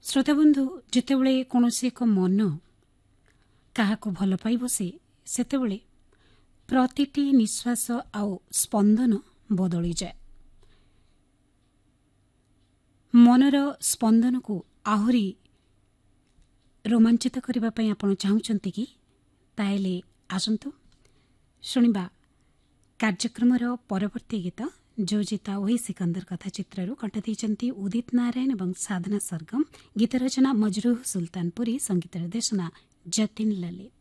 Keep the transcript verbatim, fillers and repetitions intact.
ଶ୍ରୋତାବନ୍ଧୁ, ଯେତେବେଳେ କୌଣସି ଏକ ମନ କାହାକୁ ଭଲ ପାଇ ବସେ ସେତେବେଳେ ପ୍ରତିଟି ନିଶ୍ୱାସ ଆଉ ସ୍ପନ୍ଦନ ବଦଳିଯାଏ। ମନର ସ୍ପନ୍ଦନକୁ ଆହୁରି ରୋମାଞ୍ଚିତ କରିବା ପାଇଁ ଆପଣ ଚାହୁଁଛନ୍ତି କି? ତାହେଲେ ଆସନ୍ତୁ ଶୁଣିବା କାର୍ଯ୍ୟକ୍ରମର ପରବର୍ତ୍ତୀ ଗୀତ, ଯେଉଁ ଗୀତ ଓହି ସିକନ୍ଦର କଥା ଚିତ୍ରରୁ କଣ୍ଠ ଦେଇଛନ୍ତି ଉଦିତ ନାରାୟଣ ଏବଂ ସାଧନା ସରଗମ। ଗୀତ ରଚନା ମଜରୁହ ସୁଲତାନପୁରୀ, ସଙ୍ଗୀତ ନିର୍ଦ୍ଦେଶନା ଯତୀନ ଲଲିତ।